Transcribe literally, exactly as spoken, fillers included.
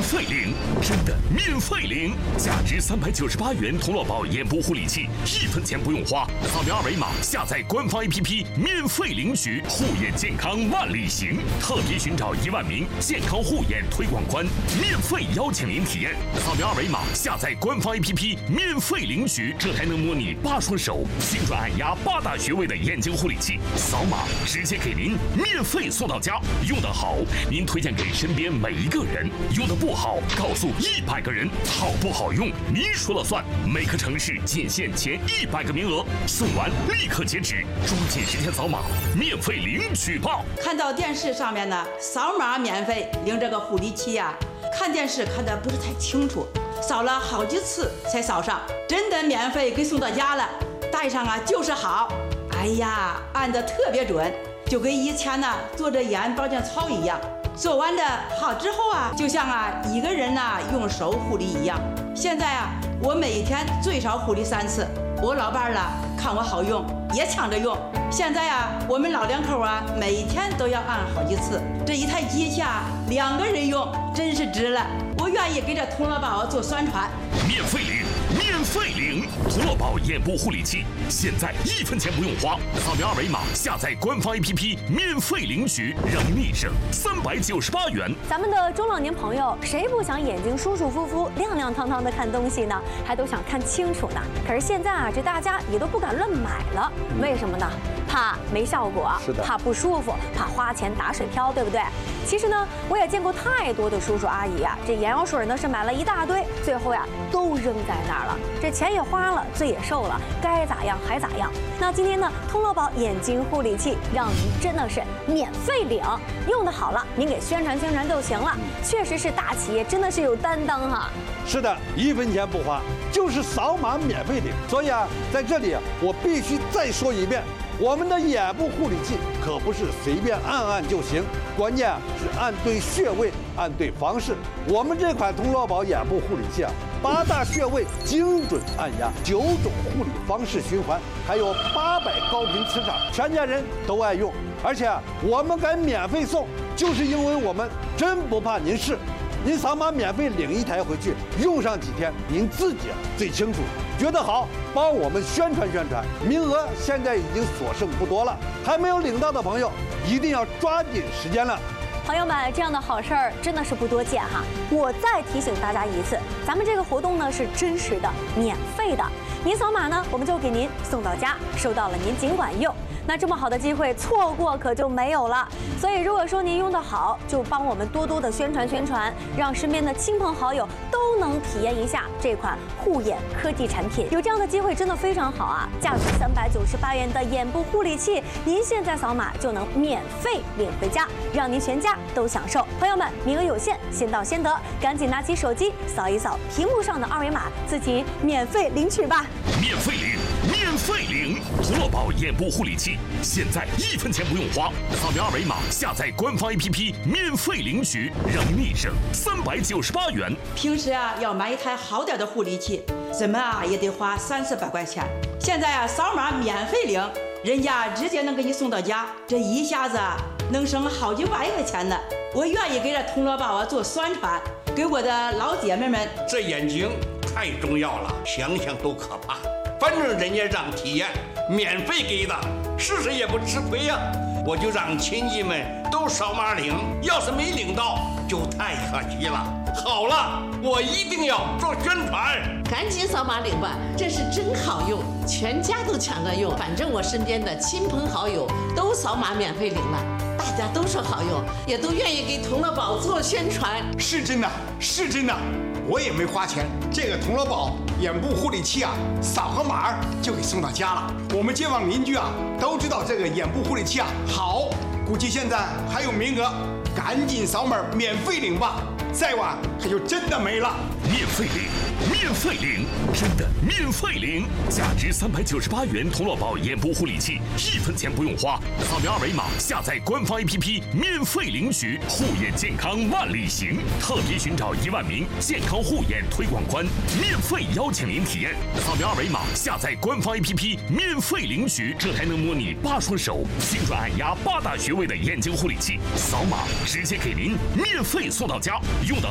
免费领，真的免费领！价值三百九十八元童乐宝眼部护理器，一分钱不用花，扫描二维码下载官方 A P P， 免费领取，护眼健康万里行。特别寻找一万名健康护眼推广官，免费邀请您体验。扫描二维码下载官方 A P P， 免费领取，这还能模拟八双手旋转按压八大穴位的眼睛护理器，扫码直接给您免费送到家。用得好，您推荐给身边每一个人；用得不好，告诉一百个人。好不好用，您说了算。每个城市仅限前一百个名额，送完立刻截止，抓紧时间扫码，免费领取吧。 看到电视上面呢，扫码免费领这个护理器呀、啊，看电视看得不是太清楚，扫了好几次才扫上，真的免费给送到家了，戴上啊就是好。哎呀，按得特别准，就跟以前呢做着眼保健操一样。做完的好之后啊，就像啊一个人呐、啊、用手护理一样。现在啊，我每天最少护理三次。我老伴儿了看我好用，也抢着用。现在啊，我们老两口啊，每天都要按好几次。这一台机器啊，两个人用真是值了。我愿意给这童乐宝做宣传。 免费领，免费领！童乐宝眼部护理器，现在一分钱不用花，扫描二维码下载官方 A P P， 免费领取，让您立省三百九十八元。 咱们的中老年朋友，谁不想眼睛舒舒服服、亮亮堂堂的看东西呢？还都想看清楚呢。可是现在啊，这大家也都不敢乱买了，为什么呢？怕没效果， 是的， 怕不舒服，怕花钱打水漂，对不对？其实呢，我也见过太多的叔叔阿姨啊，这眼药水呢是买了一大堆，最后呀都扔在那儿了，这钱也花了，罪也受了，该咋样还咋样。那今天呢，通乐宝眼睛护理器让您真的是免费领，用的好了，您给宣传宣传就行了。确实是大企业，真的是有担当哈。 是的，一分钱不花，就是扫码免费领。所以啊，在这里啊，我必须再说一遍。我们的眼部护理器可不是随便按按就行，关键啊是按对穴位，按对方式。我们这款通乐宝眼部护理器啊，八大穴位精准按压，九种护理方式循环，还有八百高频磁场，全家人都爱用。而且啊，我们敢免费送，就是因为我们真不怕您试。您扫码免费领一台回去，用上几天，您自己啊最清楚。觉得好，帮我们宣传宣传，名额现在已经所剩不多了，还没有领到的朋友，一定要抓紧时间了。 朋友们，这样的好事儿真的是不多见哈！我再提醒大家一次，咱们这个活动呢是真实的、免费的，您扫码呢，我们就给您送到家，收到了您尽管用。那这么好的机会，错过可就没有了。所以，如果说您用得好，就帮我们多多的宣传宣传，让身边的亲朋好友都能体验一下这款护眼科技产品。有这样的机会，真的非常好啊！价值三百九十八元的眼部护理器，您现在扫码就能免费领回家，让您全家都享受。朋友们，名额有限，先到先得，赶紧拿起手机扫一扫屏幕上的二维码，自己免费领取吧！ 免费领，免费领！童乐宝眼部护理器，现在一分钱不用花，扫描二维码下载官方 A P P， 免费领取，让您立省三百九十八元。 平时啊，要买一台好点的护理器，怎么啊也得花三四百块钱。现在啊，扫码免费领，人家直接能给你送到家，这一下子啊能省好几万块钱呢。我愿意给这通乐宝啊做宣传，给我的老姐妹们。 这眼睛太重要了，想想都可怕。反正人家让体验，免费给的，试试也不吃亏呀、啊。我就让亲戚们都扫码领，要是没领到，就太可惜了。好了，我一定要做宣传， 赶紧扫码领吧，这是真好用，全家都抢着用。反正我身边的亲朋好友都扫码免费领了。大家都说好用，也都愿意给童乐宝做宣传。 是真的，是真的，我也没花钱。这个童乐宝眼部护理器啊，扫个码就给送到家了。我们街坊邻居啊都知道这个眼部护理器啊好，估计现在还有名额，赶紧扫码免费领吧，再晚可就真的没了。 免费领，免费领，真的免费领！价值三百九十八元童乐宝眼部护理器，一分钱不用花，扫描二维码下载官方 A P P， 免费领取，护眼健康万里行。特别寻找一万名健康护眼推广官，免费邀请您体验。扫描二维码下载官方 A P P， 免费领取，这还能模拟八双手旋转按压八大穴位的眼睛护理器，扫码直接给您免费送到家，用的